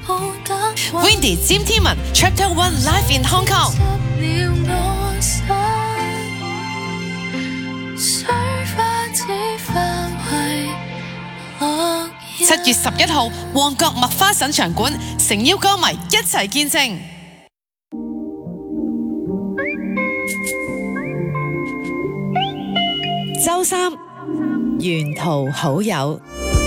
Windy 詹天文 Chapter 1 Live in Hong Kong。7月11號，旺角麥花臣場館，誠邀歌迷一齊見證。周三，沿途好友。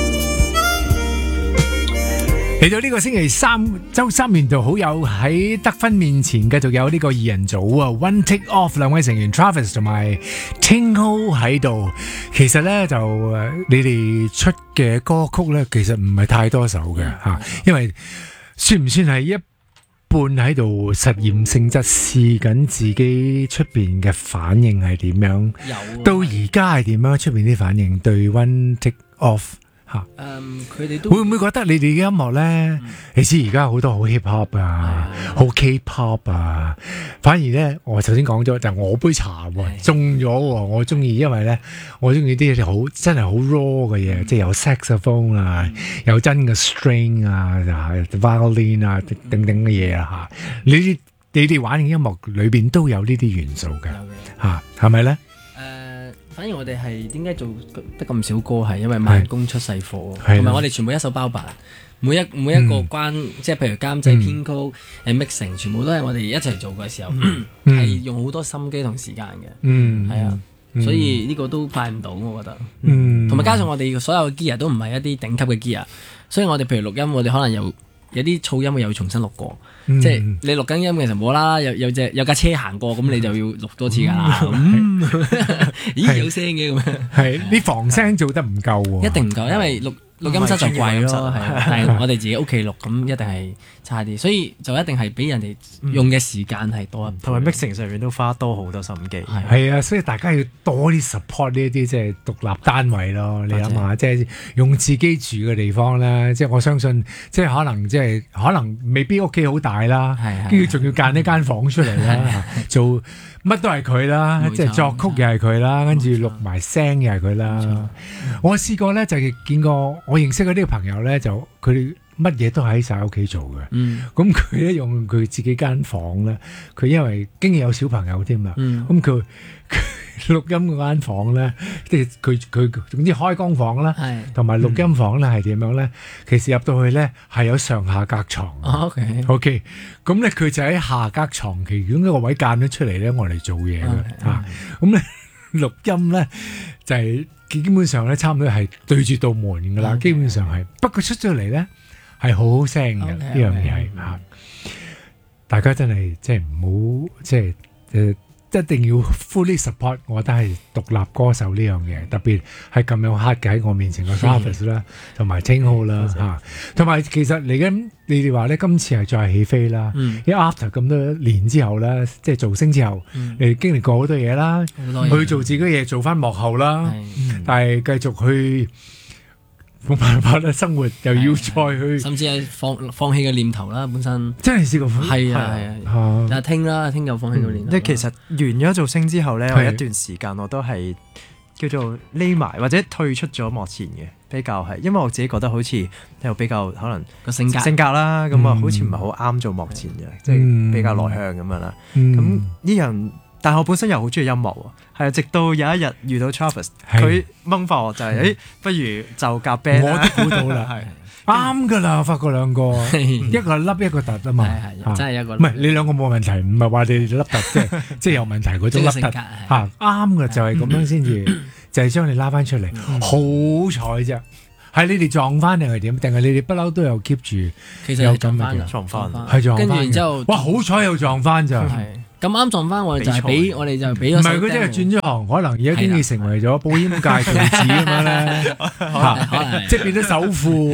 嚟到呢個星期三，周三沿途好友喺得分面前繼續有呢個二人組啊 ，One Take Off 兩位成員 Travis 同埋 Ting-Ho 喺度。其實呢，就你哋出嘅歌曲呢，其實唔係太多首嘅吓，因為算唔算係一半喺度實驗性質試緊自己出邊嘅反應係點樣？到而家係點樣？出邊啲反應對 One Take Off。 佢哋都會唔會覺得你哋嘅音樂咧？你知而家好多好 hip hop 啊，好 K-pop 啊，反而咧，我頭先講咗就係我杯茶喎，中咗喎，我中意，因為咧，我中意啲好真係好 raw 嘅嘢，即係有 saxophone 啊，有真嘅 string 啊，就係 violin 啊，等等嘅嘢啊嚇。你哋玩嘅音樂裏邊都有呢啲元素嘅嚇，係咪咧？ 反而我哋係點解做得咁少歌，係因為慢工出細貨，同埋我哋全部一手包辦，每一個關，即係譬如監製、編曲、mixing，全部都係我哋一齊做嘅時候，係用好多心機同時間嘅，係啊，所以呢個都派唔到，我覺得，同埋加上我哋所有嘅 gear 都唔係一啲頂級嘅 gear，所以我哋譬如錄音，我哋可能有啲噪音又要重新錄過。即係你錄緊音嘅時候冇啦，有架車行過，咁你就要錄多次㗎啦。咦，有聲嘅咁樣。 係啲防聲做得唔夠喎。 一定唔夠，因為錄音室就貴咯，但係我哋自己屋企錄，咁一定係差啲，所以就一定係比人哋用嘅時間係多， 同埋 mixing 上面都花多好多心機。 係啊，所以大家要多啲 support 呢啲即係獨立單位咯。你諗下，即係用自己住嘅地方咧，即係我相信，即係可能未必屋企好大啦，跟住仲要間一間房出嚟啦，做乜都係佢啦，即係作曲又係佢啦，跟住錄埋聲又係佢啦。我試過咧就係見過。我認識嗰啲朋友咧，就佢哋乜嘢都喺晒屋企做嘅。咁佢咧用佢自己間房咧，佢因為經已有小朋友添嘛。咁佢錄音嗰間房咧，即係佢總之開工房啦，同埋錄音房咧係點樣咧？其實入到去咧係有上下格床。OK，咁咧佢就喺下格床其中一個位間咗出嚟咧，我嚟做嘢嘅嚇。咁咧錄音咧就係。基本上咧，差唔多係對住道門噶啦，基本上係。不過出咗嚟咧，係好好聲嘅呢樣嘢係嚇。大家真係即係唔好即係一定要 fully support，我覺得係獨立歌手呢樣嘢，特別係咁樣黑嘅喺我面前嘅 Travis 啦，同埋 Ting-Ho 啦嚇，同埋其實嚟緊你哋話咧，今次係再起飛啦，因為 after 咁多年之後咧，即係造星之後，你哋經歷過好多嘢啦，去做自己嘢，做翻幕後啦，但係繼續去。冇辦法啦，生活又要再去， 甚至係放棄嘅念頭啦。本身真係試過， 係啊，但係聽就放棄咗念頭。 即係其實完咗造星之後咧，我一段時間我都係叫做匿埋或者退出咗幕前嘅，比較係，因為我自己覺得好似又比較可能個性格啦，咁啊好似唔係好啱做幕前嘅，即係比較內向咁樣啦。咁呢樣。但係我本身又好中意音樂喎，係啊！直到有一日遇到 Travis， 佢掹翻我就係，不如就夾 band 啦。 我都估到啦，係啱㗎啦！發覺兩個一個凹一個凸啊嘛， 真係一個。 唔係你兩個冇問題，唔係話你哋凹凸即係有問題嗰種凹凸嚇，啱嘅就係咁樣先至，就係將你拉翻出嚟。好彩啫，係你哋撞翻定係點？定係你哋不嬲都有 keep 住？ 其實有撞翻㗎， 撞翻， 係撞翻。 跟住然之後， 哇！好彩又撞翻咋〜 咁啱撞翻我哋就係俾我哋就俾咗。 唔係佢真係轉咗行，可能而家經已成為咗保險界巨子咁樣咧，即係變咗首富，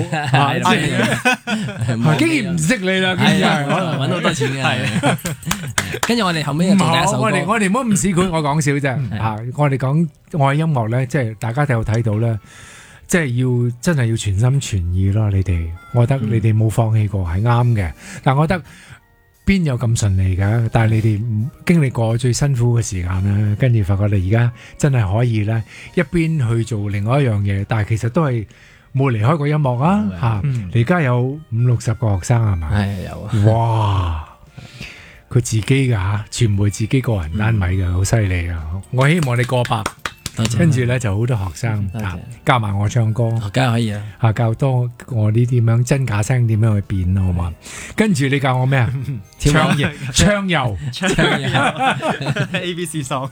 竟然唔識你啦，竟然可能揾好多錢嘅。跟住我哋後尾又做第一首歌。 我哋唔好咁市儈，我講笑啫嚇。我哋講愛音樂咧，即係大家都有睇到咧，即係要真係要全心全意咯。你哋，我覺得你哋冇放棄過係啱嘅，但係我覺得。邊有咁順利㗎？但係你哋經歷過最辛苦嘅時間啦，跟住發覺你而家真係可以咧，一邊去做另外一樣嘢，但係其實都係冇離開過音樂啊嚇！你而家有50-60個學生係嘛？ 係有啊！ 哇！佢自己㗎嚇，全部自己個人單位㗎，好犀利啊！我希望你過百。跟住咧就好多學生教埋我唱歌， 梗係可以啊！ 教多我呢啲咁樣真假聲點樣去變咯，好嘛？跟住你教我咩啊？唱遊 ABC song。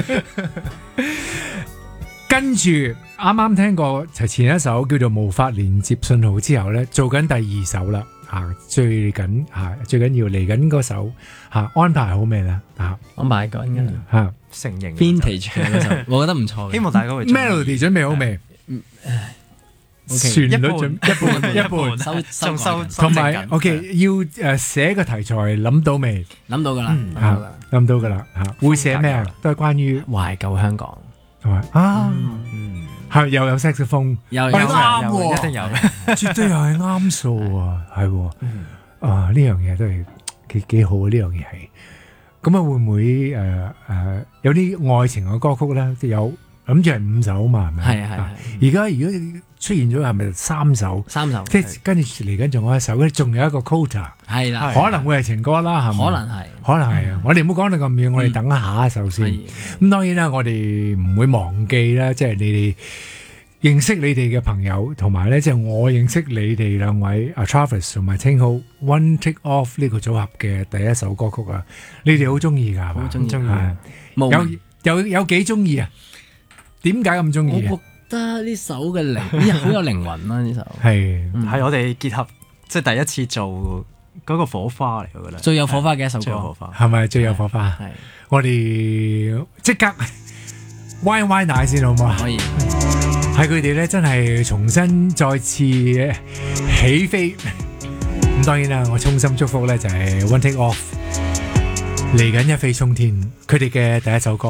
跟住啱啱聽過就前一首叫做《無法連接信號》之後咧，做緊第2首啦。最緊要嚟緊嗰首安排好未咧？ 安排緊㗎啦成型 Vintage 嗰首，我覺得唔錯嘅。 希望大家會 Melody 準備好未？旋律準一半， 收同埋 OK 要寫個題材諗到未？ 諗到㗎啦， 諗到㗎啦會寫咩啊？都係關於懷舊香港係又有 saxophone， 有啱喎， 一定有， 絕對又係啱數啊，係喎，呢樣嘢都係幾好啊！呢樣嘢係咁啊，會唔會有啲愛情嘅歌曲咧？有諗住係5首嘛？係咪？ 係。 而家如果出現咗係咪3首？即係跟住嚟緊仲有一首，跟住仲有一個 quota， 係啦，可能會係情歌啦，係咪？可能係啊！我哋唔好講到咁遠，我哋等下一首先。咁當然啦，我哋唔會忘記啦，即係你哋認識你哋嘅朋友，同埋咧即係我認識你哋兩位Travis 同埋 Ting Ho One Take Off 呢個組合嘅第一首歌曲啊！你哋好中意㗎係嘛？ 好中意， 有幾中意啊？點解咁中意啊？ 我覺得呢首嘅好有靈魂啦！呢首係我哋結合即係第一次做嗰個火花嚟，我覺得最有火花嘅一首歌， 係咪最有火花？係我哋即刻歪奶先好唔好啊？ 可以， 係佢哋咧真係重新再次起飛。咁當然啦，我衷心祝福咧就係 One Take Off 嚟緊一飛沖天，佢哋嘅第一首歌。